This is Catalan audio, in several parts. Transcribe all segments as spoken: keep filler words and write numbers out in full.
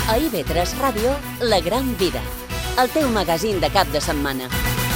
A I V tres Ràdio, La Gran Vida, el teu magazín de cap de setmana.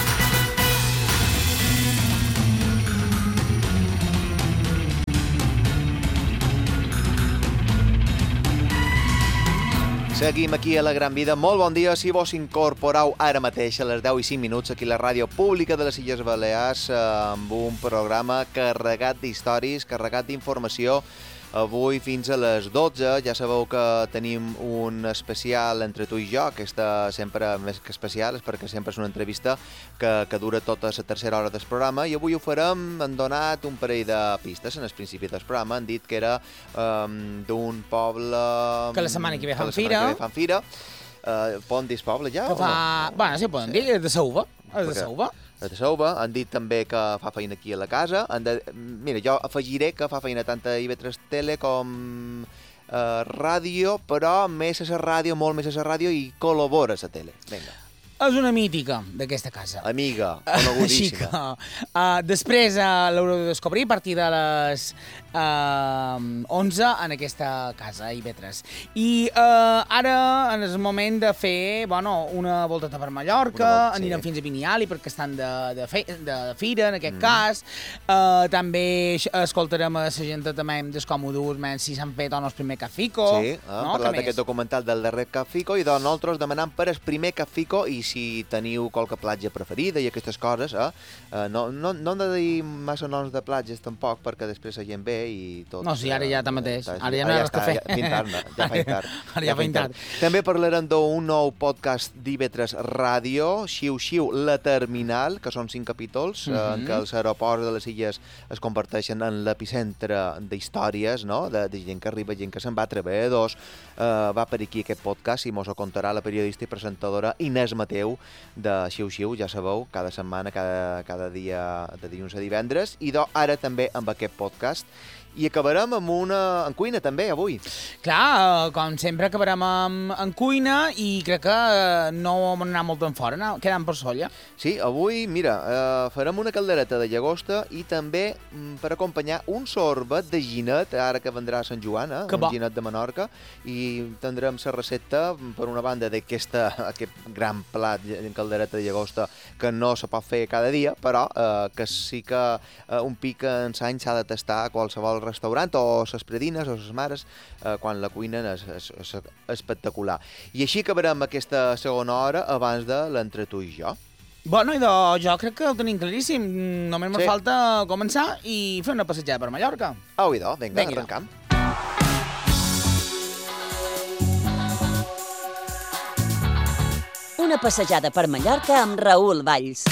Seguim aquí a La Gran Vida. Molt bon dia. Si vos incorporeu ara mateix a les deu i cinc minuts aquí a la ràdio pública de les Illes Balears amb un programa carregat d'històries, carregat d'informació. Avui fins a les dotze ja sabeu que tenim un especial entre tu i jo, que està sempre més que especial, és perquè sempre és una entrevista que, que dura tota la tercera hora del programa, i avui ho farem, han donat un parell de pistes en el principi del programa, han dit que era um, d'un poble... Que la setmana que ve fan fira. Que la setmana que ve fan fira. Uh, poden dir el poble ja? Que fa... No? Bueno, sí, poden dir, és de Sauva. És de Sauva. De Sauva. Han dit també que fa feina aquí a la casa. De... Mira, jo afegiré que fa feina tant a I V tres Tele com a ràdio, però més a la ràdio, molt més a la ràdio, i col·labora a la tele. Vinga. És una mítica d'aquesta casa. Amiga, conegudíssima. Així que, uh, després uh, l'haureu de descobrir a partir de les uh, onze en aquesta casa, I V tres. I uh, ara en el moment de fer, bueno, una volteta per Mallorca, volta, anirem sí. fins a Biniali perquè estan de, de, fe, de fira, en aquest mm. cas. Uh, també escoltarem a la gent també des com ho durs, si s'han fet o no el primer Cafico. Sí, eh? no? Parlat d'aquest documental del darrer Cafico, i de nosaltres demanant per el primer Cafico, i si teniu qualque platja preferida i aquestes coses, eh? Uh, no, no, no hem de dir massa noms de platges tampoc, perquè després la gent ve i tot... No, sí, ara ja tanmateix. Uh, ara ja no hi ha res que fer. Ja, tard, ja fa tard. Ara ja fa tard. També parlarem d'un nou podcast d'I V tres Ràdio, Xiu Xiu, la Terminal, que són cinc capítols, mm -hmm. en què els aeroports de les illes es converteixen en l'epicentre d'històries, no? de, de gent que arriba, gent que se'n va, treballadors. Uh, va per aquí aquest podcast i mos ho contarà la periodista i presentadora Inés Mateu, de Xiu Xiu, ja sabeu, cada setmana, cada, cada dia de dilluns a divendres, i do, ara també amb aquest podcast. I acabarem amb una... en cuina, també, avui. Clar, com sempre acabarem amb, en cuina, i crec que no vam anar molt en fora, no? Quedant per solla. Sí, avui, mira, eh, farem una caldereta de llagosta i també mm, per acompanyar un sorbet de ginet, ara que vendrà a Sant Joan, eh? Que un bo. ginet de Menorca, i tindrem la recepta, per una banda, d'aquest gran plat en caldereta de llagosta que no se pot fer cada dia, però eh, que sí que eh, un pic en l'any s'ha de tastar a qualsevol restaurant, o les predines o les mares, eh, quan la cuinen és, és, és espectacular. I així acabarem aquesta segona hora abans de l'entre tu i jo. Bueno, idò, jo crec que ho tenim claríssim. Només sí. me falta començar i fer una passejada per Mallorca. Au, idò, vinga, vinga arrencam. Una passejada per Mallorca amb Raül Valls.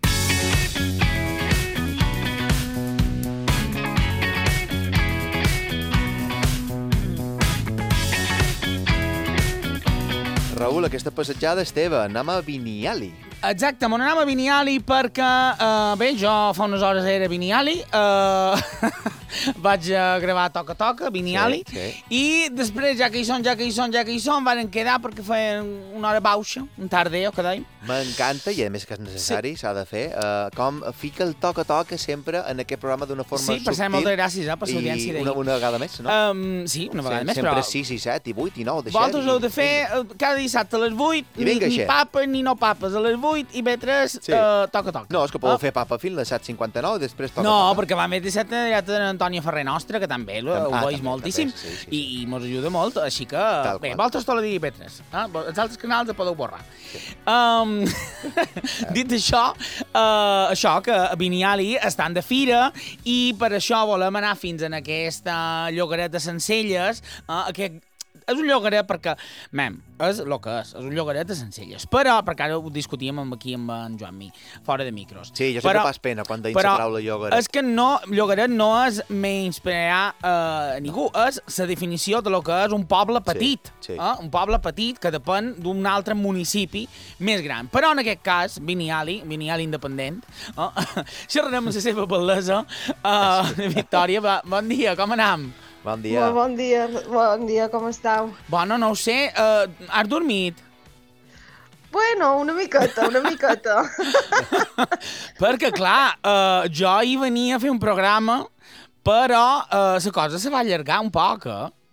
Raül, aquesta passejada és teva. Anem a Biniali. Exacte, me n'anem a Biniali perquè, uh, bé, jo fa unes hores era a Biniali, uh, vaig a gravar Toca Toca, Biniali, sí, sí. i després, ja que hi són, ja que hi són, ja que hi són, van quedar perquè feien una hora baixa, un tardeo, que dèiem. M'encanta, i a més que és necessari, s'ha sí. de fer, uh, com fica el Toca Toca sempre en aquest programa d'una forma sí, subtil. Sí, per cert, moltes gràcies, eh, per l'audiència d'ahir. I una, una vegada més, no? Um, sí, una vegada sí, més, sempre però... Sempre sis, i set, i vuit, i nou, deixar... Vosaltres heu de fer vinga. Cada dissabte a les vuit, I vinga, ni, ni papes ni no papes, a les vuit, i ve tres, sí. uh, Toca Toca. No, és que podeu ah. fer papa fins a les set cinquanta-nou i després Toca no, Toca. No, perquè va més dissabte ja té l'Antònia Ferrer Nostra, que també ho ah, veus moltíssim, també, sí, sí, sí. i, i mos ajuda molt, així que... Tal bé, qual. vosaltres tot la dia I V tres, eh? Els altres canals els podeu borrar. Sí. Um, dit això, uh, això, que a Biniali estan de fira, i per això volem anar fins en aquesta llogaret de Sencelles, uh, aquest... És un llogaret perquè, mem, és el que és, és un llogaret de Sencelles. Però, perquè ara ho discutíem amb aquí amb en Joan Mi, fora de micros. Sí, jo sé però, que fas pena quan deim la paraula llogaret. És que no, llogaret no és menysprear eh, ningú, és la definició de lo que és un poble petit. Sí, sí. Eh? Un poble petit que depèn d'un altre municipi més gran. Però en aquest cas, Biniali, Biniali independent, eh? xerrarem amb la seva bellesa. Eh, Victòria, bon dia, com anem? Bon dia. Molt bon dia, bon dia, com esteu? Bueno, no ho sé, uh, has dormit? Bueno, una miqueta, una miqueta. Perquè, clar, uh, jo hi venia a fer un programa, però uh, la cosa se va allargar un poc, eh?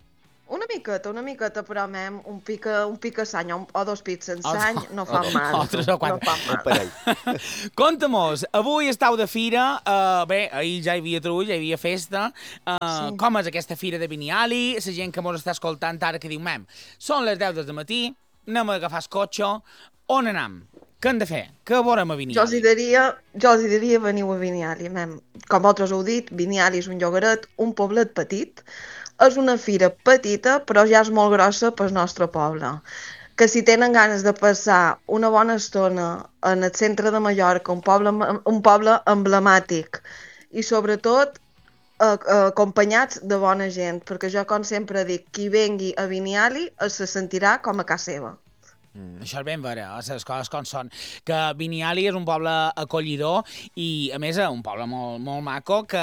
Una miqueta, una miqueta, però, mem, un pica, un pica sany o, o dos pits sense O- sany no fan o- mal. o tres o quatre. No fan mal. Parell. Conta-mos, avui estàu de fira, uh, bé, ahir ja hi havia trull, ja hi havia festa, uh, Sí. com és aquesta fira de Vinyali, la gent que mos està escoltant ara que diu, mem, són les deu del matí, anem a agafar el cotxe, on anem? Què hem de fer? Què veurem a Vinyali? Jo els hi diria, jo els hi diria veniu a Vinyali, mem. Com vosaltres heu dit, Vinyali és un llogaret, un poblet petit. És una fira petita, però ja és molt grossa pel nostre poble. Que si tenen ganes de passar una bona estona en el centre de Mallorca, un poble, un poble emblemàtic, i sobretot eh, eh, acompanyats de bona gent, perquè jo, com sempre dic, qui vengui a Vinyali se sentirà com a casa seva. Mm. Això és ben vera, eh? Les coses com són. Que Vinyali és un poble acollidor i, a més, un poble molt, molt maco que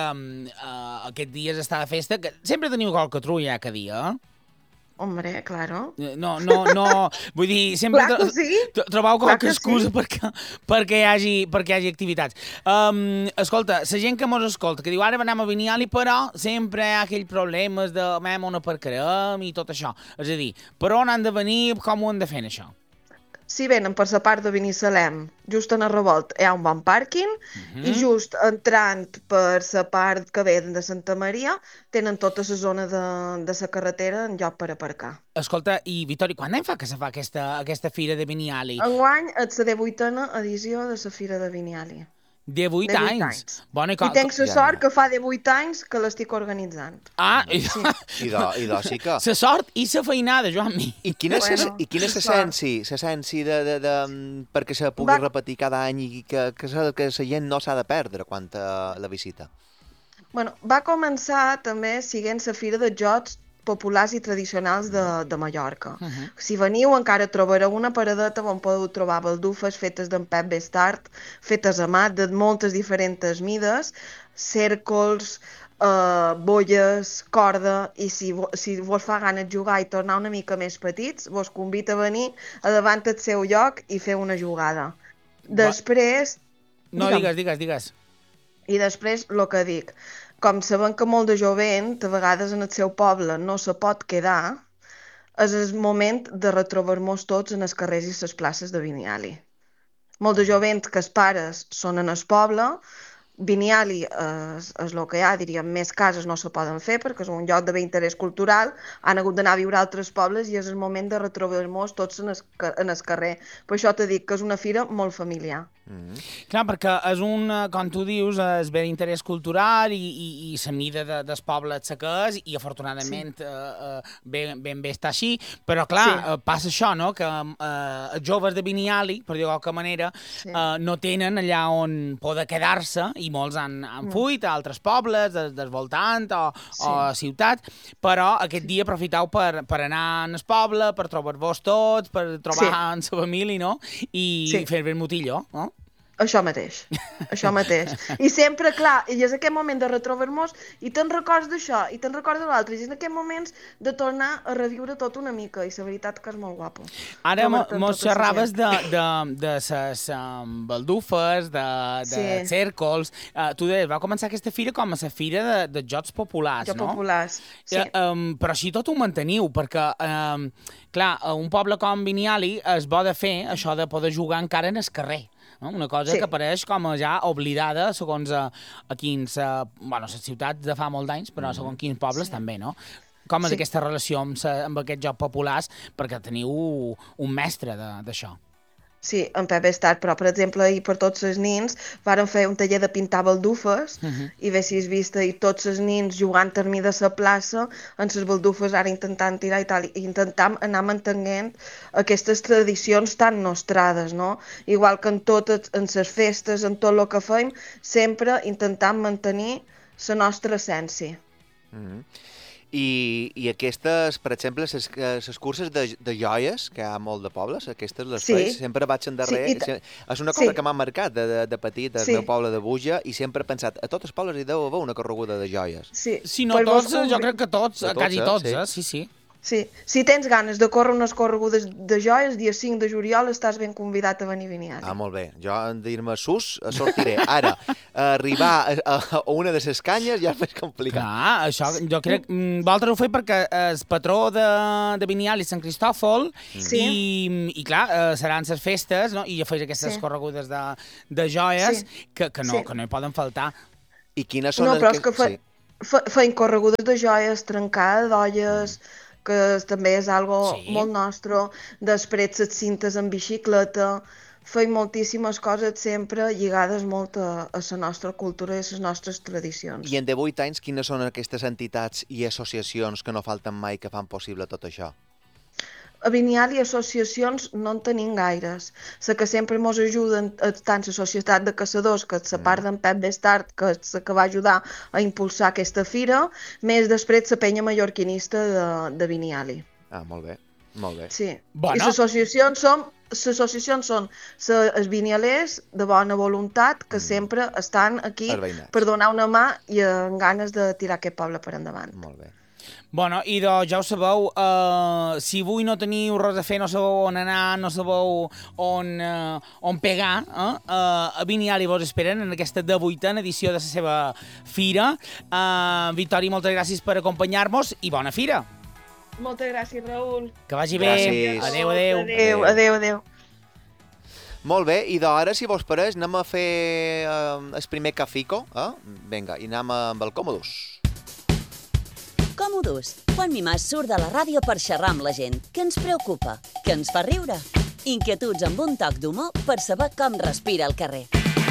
uh, aquest dia està de festa, que sempre teniu qualque trulla cada dia, eh? Hombre, claro. No, no, no, vull dir, sempre Clar que tro- sí. tro- trobeu Clar qualque que excusa sí. perquè, perquè, hi hagi, perquè hi hagi activitats. Um, escolta, la gent que mos escolta, que diu ara anem a Vinyali, però sempre hi ha aquells problemes de mem on aparcarem i tot això. És a dir, per on han de venir, com ho han de fer, això? Si venen per la part de Binissalem, just en el revolt hi ha un bon pàrquing, Mhm. i just entrant per la part que ve de Santa Maria, tenen tota la zona de, de la carretera en lloc per aparcar. Escolta, i Vitori, quan en fa que se fa aquesta, aquesta fira de Vinyali? Enguany és la divuitena edició de la Fira de Vinyali. divuit de vuit anys. anys. Bueno, I tenc la ja, sort ja. que fa divuit anys que l'estic organitzant. Ah, i... I de, i de sí que... la sort i la feinada, Joan-Mi. I quina és, Bueno, bueno, i quina és sort. l'essència, l'essència de, de, de, perquè se pugui Va- repetir cada any i que, que, la, que la gent no s'ha de perdre quan a la visita? Bueno, va començar també siguent la Fira de Jocs populars i tradicionals de, de Mallorca. Uh -huh. Si veniu encara trobareu una paradeta on podeu trobar baldufes fetes d'en Pep Bestart, fetes a mà de moltes diferents mides, cèrcols, eh, bolles, corda, i si, vo si vos fa gana de jugar i tornar una mica més petits, vos convida a venir a davant del seu lloc i fer una jugada. Després... No, Digue'm. digues, digues, digues. I després, el que dic, com sabem que molt de jovent, a vegades en el seu poble, no se pot quedar, és el moment de retrobar-nos tots en els carrers i les places de Vinyali. Molt de jovent que els pares són en el poble, Vinyali és, és el que hi ha, diríem, més cases no se poden fer perquè és un lloc d'interès cultural, han hagut d'anar a viure a altres pobles i és el moment de retrobar-nos tots en el, en el carrer. Per això t'he dit que és una fira molt familiar. Mm -hmm. Clar, perquè és un, eh, com tu dius, és bé d'interès cultural i, i, i la mida de, del poble és la que és i afortunadament sí. eh, eh, ben, ben bé està així, però clar, Sí. eh, passa això, no?, que eh, els joves de Vinyali, per dir-ho de qualque manera, Sí. eh, no tenen allà on poder quedar-se i molts han, han fuit a altres pobles des, des voltant o, Sí. o a ciutat, però aquest dia aprofiteu per, per anar al poble, per trobar-vos tots, per trobar sí. en la família, no?, i Sí. fer-vos motilló, no? Això mateix, això mateix. I sempre, clar, i és aquest moment de retrobar-nos i te'n records d'això, i te'n records de l'altre, i és en aquests moments de tornar a reviure tot una mica, i la veritat que és molt guapo. Ara mo- Trobar-te amb mos tota la xerraves gent. de, de, de ses um, baldufes, de, de Sí. cèrcols. Uh, tu deies, va començar aquesta fira com a la fira de, de jocs populars, Jocs no? populars, sí. Eh, um, però així tot ho manteniu, perquè, um, clar, a un poble com Vinyali es bo de fer això de poder jugar encara en el carrer. No? Una cosa Sí. que apareix com a ja oblidada segons a, a quins, a, bueno, les ciutats de fa molt d'anys, però segons quins pobles Sí. també, no? Com és Sí. aquesta relació amb, sa, amb aquests jocs populars? Perquè teniu un mestre de- d'això. Sí, en Pep Estat, però, per exemple, ahir per tots els nins varen fer un taller de pintar baldufes Uh -huh. i bé si has vist i tots els nins jugant a mi de la plaça en les baldufes ara intentant tirar i tal, i intentam anar mantenint aquestes tradicions tan nostrades, no? Igual que en totes, en les festes, en tot el que fem, sempre intentam mantenir la nostra essència. Mm -hmm. I, I aquestes, per exemple, les curses de, de joies, que hi ha molt de pobles, aquestes les Sí. feis, sempre vaig endarrere. Sí, Sí, és una cosa sí. que m'ha marcat de, de, de petit, al Sí. meu poble de Buja, i sempre he pensat, a tots els pobles hi deu haver una correguda de joies. Sí, Si no per tots, vos jo crec que tots, De tots, quasi eh? tots, Sí. eh? Sí, sí. Sí. Si tens ganes de córrer unes corregudes de joies, dia cinc de juliol estàs ben convidat a venir a Vinyali. Ah, molt bé. Jo, en dir-me sus, sortiré. Ara, arribar a, a una de les canyes ja és més complicat. Clar, això jo crec... Mm, vosaltres ho feu perquè és patró de, de Vinyali, Sant Cristòfol, Sí. i, i clar, eh, seran les festes, no? I ja feis aquestes Sí. corregudes de, de joies Sí. que, que, no, Sí. que no hi poden faltar. I quines són... No, però és que fe, Sí. fe, feim corregudes de joies, trencada d'olles, que també és algo Sí. molt nostre, després les cintes en bicicleta, feim moltíssimes coses sempre lligades molt a, a la nostra cultura i a les nostres tradicions. I en divuit anys, quines són aquestes entitats i associacions que no falten mai que fan possible tot això? A Vinyali associacions no en tenim gaires. La que sempre ens ajuden és tant la Societat de Caçadors, que és la part d'en Pep Bestart, que és la que va ajudar a impulsar aquesta fira, més després la penya mallorquinista de, de Vinyali. Ah, molt bé, molt bé. Sí. Bueno. I les associacions són les associacions són se- els vinyalers de bona voluntat que sempre estan aquí Els veïnats. per donar una mà i amb ganes de tirar aquest poble per endavant. Molt bé. Bueno, i doncs ja ho sabeu, eh, si avui no teniu res a fer, no sabeu on anar, no sabeu on, eh, on pegar, eh, eh, a Vinyali vos esperen en aquesta devuitena edició de la seva fira. Eh, Victòria, moltes gràcies per acompanyar-nos i bona fira. Moltes gràcies, Raül. Que vagi bé. Gràcies. Adéu, adéu. Adéu, adéu, adéu. Molt bé, i d'ara, si vos pareix, anem a fer eh, el primer cafico, eh? Vinga, i anem amb el Còmodus. Còmodus. Juan Mimàs surt de la ràdio per xerrar amb la gent. Què ens preocupa? Què ens fa riure? Inquietuds amb un toc d'humor per saber com respira el carrer.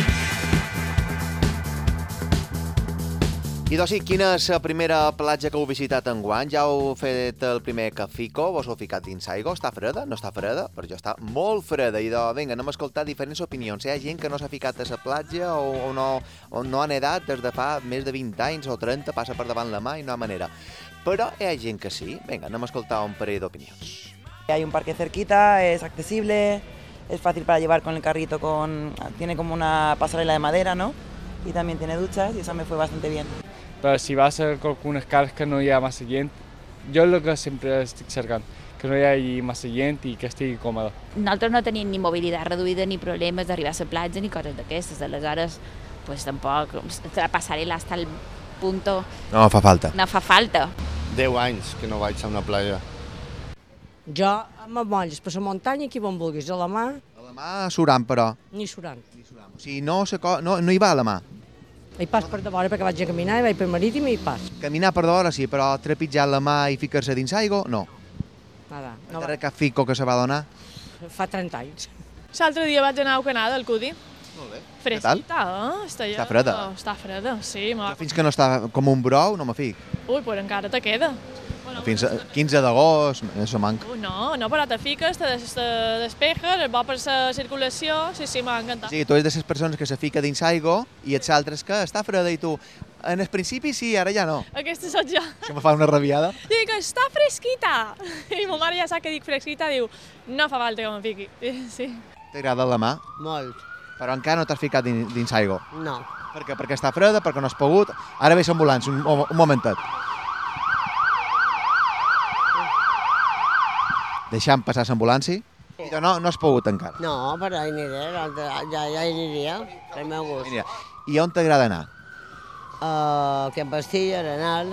I doncs sí, quina és la primera platja que heu visitat enguany? Ja heu fet el primer cafico, vos heu ficat dins aigua, està freda? No està freda? Per jo està molt freda. I doncs, vinga, anem a escoltar diferents opinions. Hi ha gent que no s'ha ficat a la platja o, o, no, o no ha nedat des de fa més de vint anys o trenta, passa per davant la mà i no hi ha manera. Però hi ha gent que sí. Vinga, anem a escoltar un parell d'opinions. Hay un parque cerquita, es accesible, es fácil para llevar con el carrito, con, tiene como una pasarela de madera, ¿no? Y también tiene duchas y eso me fue bastante bien. Però si vas a algunes cares que no hi ha massa gent, jo el que sempre estic cercant, que no hi hagi massa gent i que estigui còmode. Nosaltres no tenim ni mobilitat reduïda ni problemes d'arribar a la platja ni coses d'aquestes, aleshores pues, tampoc la passarel·la hasta el punto No fa falta. no fa falta. deu anys que no vaig a una platja. Jo amb molles per la muntanya, aquí on vulguis, a la mà, A la mà surant, però. ni surant. O sigui, no, se co- no, no hi va a la mà. Hi pas per davora perquè vaig a caminar, i vaig per marítim i hi pas. Caminar per d'hora sí, però trepitjar la mà i ficar-se dins aigua, no. Nada, no No va. va. Cap fico que se va donar. Fa trenta anys. L'altre dia vaig anar a Ucanada, al Cudi. Molt bé. Fresquita, eh? Està, Està freda? Està freda, sí. Jo Ma... fins que no està com un brou, no me fic. Ui, però encara te queda. Bueno, Fins a quinze d'agost, això manca. Ui, no, no, però te fiques, te, des, te despejes, és bo per la circulació, sí, sí, m'ha encantat. Sí, tu ets de les persones que se fica dins aigua i ets altres que està freda i tu, en el principi sí, ara ja no. Aquesta sóc jo. Això me fa una rabiada. Dic, està fresquita. I ma mare ja sap que dic fresquita, diu, no fa falta que me'n fiqui. Sí. T'agrada la mà, Molt. però encara no t'has ficat dins, dins aigua. No. Per què? Perquè està freda, perquè no has pogut. Ara ve l'ambulància, un, un momentet. Deixem passar l'ambulància. I tu no, no has pogut encara. No, però hi aniré, ja, ja hi aniria, pel meu gust. Mira, i on t'agrada anar? Uh, Can Pastilla, Arenal,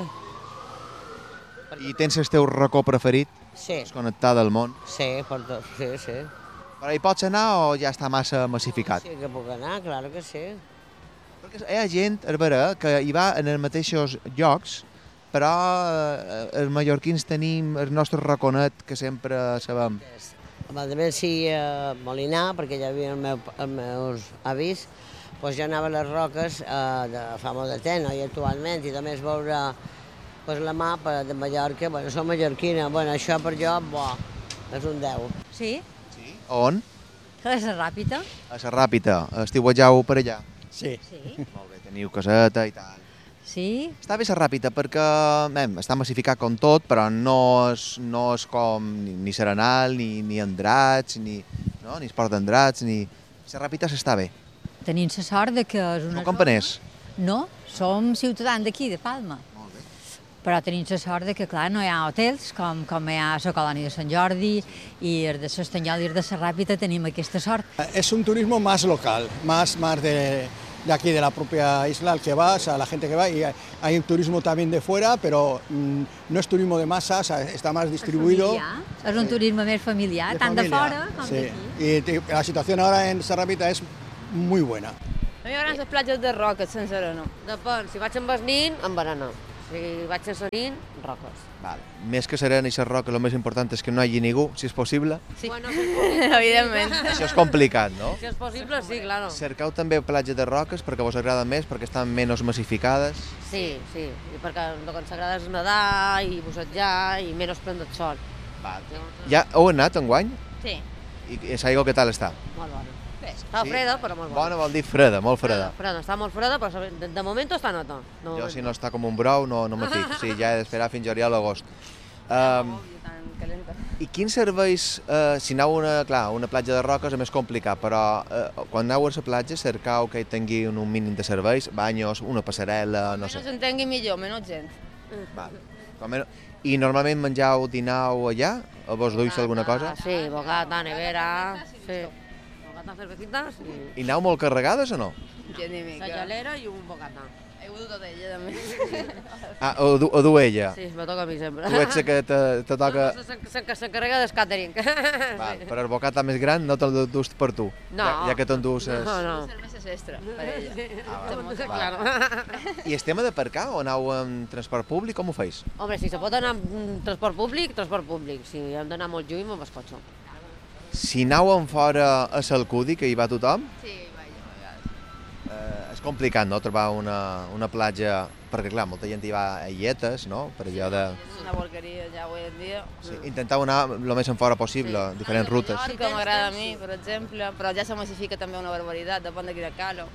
I tens el teu racó preferit, sí, desconnectat del món? sí, per tot, sí, sí. Però hi pots anar o ja està massa massificat? Sí que puc anar, clar que sí. Perquè hi ha gent, és vera, que hi va en els mateixos llocs, però eh, els mallorquins tenim el nostre raconet que sempre sabem. A més, sí, a Molinar, perquè ja havia el meu, els meus avis, doncs jo anava a les roques eh, de fa molt de temps, no? I actualment, i també és veure pues, la mapa de Mallorca, bueno, som mallorquina, bueno, això per jo, bo, és un deu. Sí, On? a la Ràpita. A la Ràpita. Estiuetjau per allà? Sí. Sí. Molt bé, teniu caseta i tal. Sí, Està bé la Ràpita perquè em, està massificat com tot, però no és, no és com ni, ni Serenal, ni, ni Andrats, ni, no? ni Esport d'Andrats, ni... La Ràpita s'està bé. tenim la sort de que és una Sou campaners? zona- No, som ciutadans d'aquí, de Palma. Molt bé. però tenim la sort de que, clar, no hi ha hotels com, com hi ha a la colònia de Sant Jordi i els de l'Estanyol i els de la Ràpita tenim aquesta sort. Es un turismo más local, más, más de, de aquí, de la propia isla, al que vas, a la gente que va, y hay, hay turismo también de fuera, pero mmm, no es turismo de masas, está más distribuido. És un turisme més familiar, de tant familia, de fora com sí. d'aquí. Y la situación ahora en Serrapita es muy buena. A mi m'agraden les platges de roques sense arena. Depèn, si vaig amb el nin, amb arena. Si vaig sense nin, roques. Vale. Més que serena i ser roca, el més important és que no hi hagi ningú, si és possible. Sí, bueno, si és possible, evidentment. Això és complicat, no? Si és possible, sí, claro. Cercau també platges de roques perquè vos agrada més, perquè estan menys massificades. Sí, sí, i perquè el que ens agrada és nedar i bussejar i menys prendre el sol. Vale. Ja heu anat enguany? Sí. I l'aigua què tal està? Molt bona. Està sí. freda, però molt bona. Bona vol dir freda, molt freda. Freda, està molt freda, però de, de moment està neta. No, jo, si no està com un brou, no, no me fic. Sí, ja he d'esperar fins juliol o agost. Um, I quins serveis, uh, si aneu a una, clar, una platja de roques és més complicat, però uh, quan aneu a la platja cercau que hi tingui un, un mínim de serveis, banyos, una passarel·la, no sé. Menys entengui millor, menys gent. Vale. Men... I normalment menjau, dinau allà? O vos duis alguna cosa? Sí, bocata, nevera, sí. Bocata, cervecitas i... I aneu molt carregades o no? Ja ni mica. La gelera i un bocata. He dut tot ella, també. Ah, o, du, o du ella? Sí, me toca a mi sempre. Tu ets que te, te toca... No, s'encarrega del catering. Val, però el bocata més gran no te'l dus per tu? No. Ja, ja que t'endús... Es... No, no. Cerveses extra, per ella. Ah, va, claro. I el tema de aparcar o aneu amb transport públic, com ho feis? Home, si se pot anar amb transport públic, transport públic. Si hem d'anar molt lluny, amb el cotxe. Si aneu en fora a Salcudi, que hi va tothom? Sí, vaig a vegades. Eh, és complicat, no?, trobar una, una platja, perquè, clar, molta gent hi va a illetes, no?, per allò de... És una porqueria ja avui en dia. Sí, intentau anar el més en fora possible, sí. Diferents rutes. Sí que m'agrada a mi, per exemple, però ja se massifica també una barbaritat, depèn de quina calo.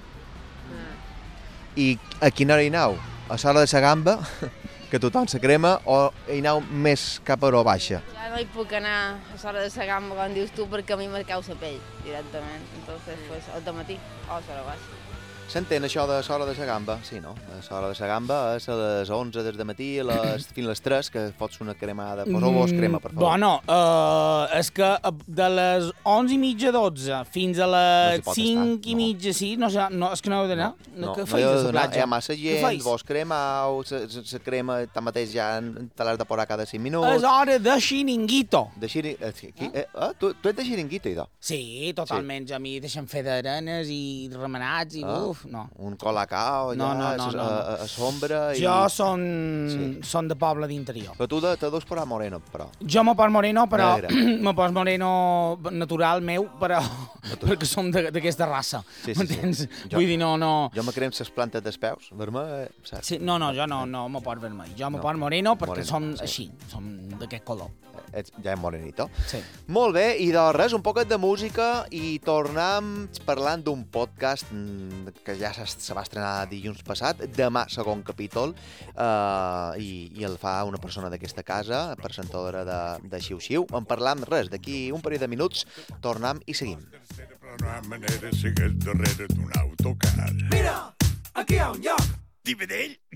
I a quina hora hi aneu? A l'hora de la gamba, que tothom se crema, o hi aneu més cap a hora baixa? Ja no hi puc anar a l'hora de la gamba, com dius tu, perquè a mi me cau la pell directament. Entonces, pues, al matí o a l'hora baixa. S'entén això de l'hora de la gamba? Sí, no? L'hora de la gamba és a les onze des de matí a les, fins a les tres, que fots una cremada. Poseu-vos crema, per favor. Bueno, uh, és que de les onze i mitja, dotze, fins a les no cinc estar, i mitja, no. Sí, no, no, és que no heu d'anar. No, no, què no, feis no a la platja? Hi ha massa gent, vos cremau, se crema, tanmateix ja te l'has de posar cada cinc minuts. És hora de xiringuito. De xiringuito? Eh, eh, tu, tu ets de xiringuito, idò? Sí, totalment. Sí. A mi deixen fer d'arenes i remenats i ah. Uf. No. Un colacao, allà, no, no, no, no. A, a sombra... I... Jo són, sí. Són de poble d'interior. Però tu de, te dus per a moreno, però. Jo me pos moreno, però me pos moreno natural meu, però Natur... perquè som d'aquesta raça, sí, sí, m'entens? Sí. Jo, Vull dir, no, no... Jo me crem les plantes dels peus, vermell, saps? Sí, no, no, jo no, no me pos vermell, jo me no. pos moreno perquè moreno, som sí. Així, som d'aquest color. Ets, ja és morenito. Sí. Molt bé, i de res, un poquet de música i tornem parlant d'un podcast que ja se va estrenar dilluns passat, demà segon capítol, eh, i, i el fa una persona d'aquesta casa, presentadora de, de Xiu Xiu. En parlam res, d'aquí un parell de minuts tornem i seguim. Però no hi ha manera de seguir darrere d'un autocar. Mira, aquí hi ha un lloc. Dividell,